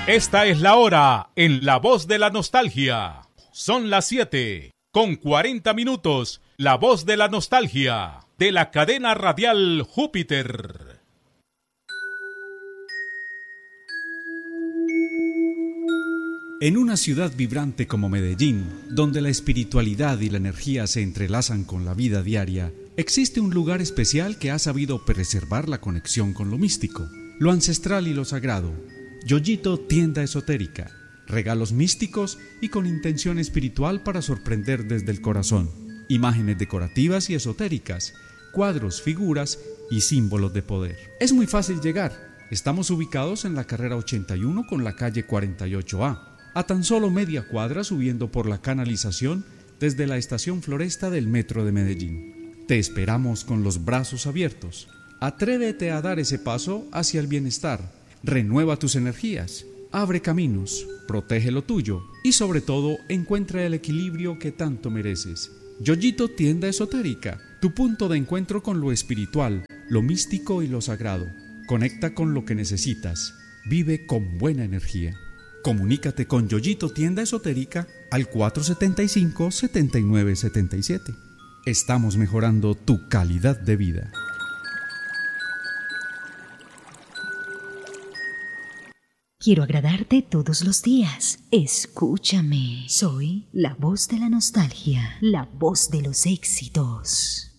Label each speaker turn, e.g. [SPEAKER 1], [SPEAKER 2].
[SPEAKER 1] Esta es la hora en La Voz de la Nostalgia. Son las 7:40. La Voz de la Nostalgia, de la cadena radial Júpiter.
[SPEAKER 2] En una ciudad vibrante como Medellín, donde la espiritualidad y la energía se entrelazan con la vida diaria, existe un lugar especial que ha sabido preservar la conexión con lo místico, lo ancestral y lo sagrado. Yoyito Tienda Esotérica. Regalos místicos y con intención espiritual para sorprender desde el corazón. Imágenes decorativas y esotéricas, cuadros, figuras y símbolos de poder. Es muy fácil llegar. Estamos ubicados en la carrera 81 con la calle 48A. A tan solo media cuadra subiendo por la canalización desde la estación Floresta del Metro de Medellín. Te esperamos con los brazos abiertos. Atrévete a dar ese paso hacia el bienestar. Renueva tus energías. Abre caminos. Protege lo tuyo. Y sobre todo, encuentra el equilibrio que tanto mereces. Yoyito Tienda Esotérica. Tu punto de encuentro con lo espiritual, lo místico y lo sagrado. Conecta con lo que necesitas. Vive con buena energía. Comunícate con Yoyito Tienda Esotérica al 475-7977. Estamos mejorando tu calidad de vida.
[SPEAKER 3] Quiero agradarte todos los días. Escúchame. Soy la voz de la nostalgia, la voz de los éxitos.